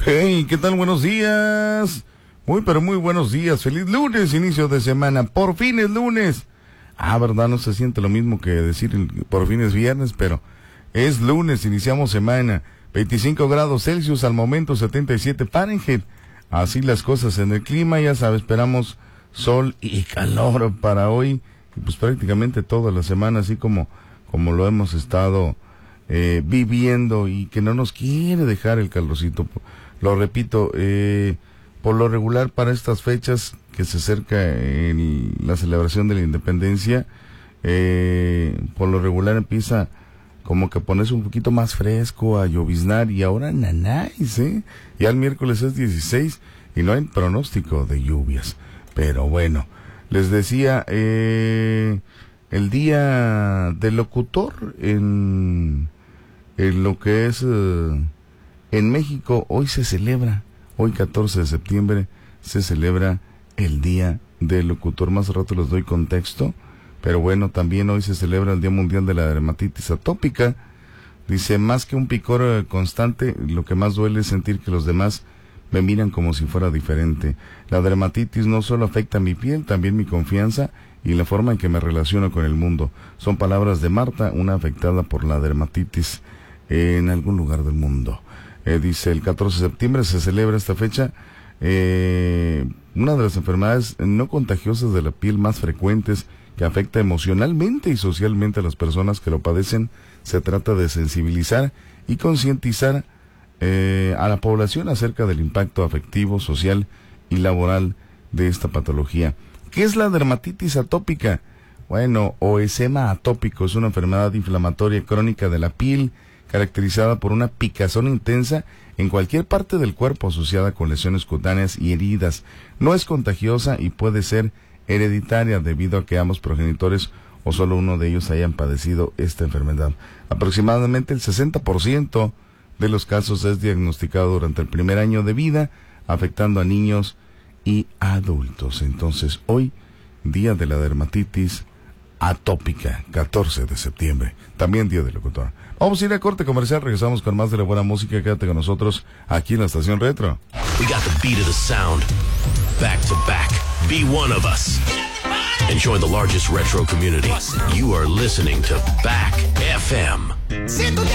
Hey, ¿qué tal? Buenos días. Pero muy buenos días. Feliz lunes, inicio de semana. Por fin es lunes. ¿Verdad? No se siente lo mismo que decir por fin es viernes, pero es lunes, iniciamos semana. 25 grados Celsius al momento, 77 Fahrenheit. Así las cosas en el clima, ya sabes, esperamos sol y calor para hoy. Y pues prácticamente toda la semana, así como lo hemos estado viviendo y que no nos quiere dejar el calorcito. Lo repito, por lo regular para estas fechas que se acerca la celebración de la independencia, por lo regular empieza como que ponerse un poquito más fresco, a lloviznar, y ahora nanáis, ya el miércoles es 16 y no hay pronóstico de lluvias. Pero bueno, les decía, el día del locutor en lo que es en México, hoy se celebra, hoy 14 de septiembre, se celebra el día del locutor. Más rato les doy contexto. Pero bueno, también hoy se celebra el Día Mundial de la Dermatitis Atópica. Dice, más que un picor constante, lo que más duele es sentir que los demás me miran como si fuera diferente. La dermatitis no solo afecta mi piel, también mi confianza y la forma en que me relaciono con el mundo. Son palabras de Marta, una afectada por la dermatitis en algún lugar del mundo. Dice, el 14 de septiembre se celebra esta fecha. Una de las enfermedades no contagiosas de la piel más frecuentes que afecta emocionalmente y socialmente a las personas que lo padecen. Se trata de sensibilizar y concientizar a la población acerca del impacto afectivo, social y laboral de esta patología. ¿Qué es la dermatitis atópica? Bueno, o eczema atópico, es una enfermedad inflamatoria crónica de la piel caracterizada por una picazón intensa en cualquier parte del cuerpo asociada con lesiones cutáneas y heridas. No es contagiosa y puede ser hereditaria debido a que ambos progenitores o solo uno de ellos hayan padecido esta enfermedad. Aproximadamente el 60% de los casos es diagnosticado durante el primer año de vida, afectando a niños y adultos. Entonces, hoy, día de la dermatitis atópica, 14 de septiembre, también día del locutor. Vamos a ir a corte comercial, regresamos con más de la buena música. Quédate con nosotros aquí en la estación Retro. We got the beat of the sound, back to back. Be one of us. Enjoy the largest retro community. You are listening to Back FM.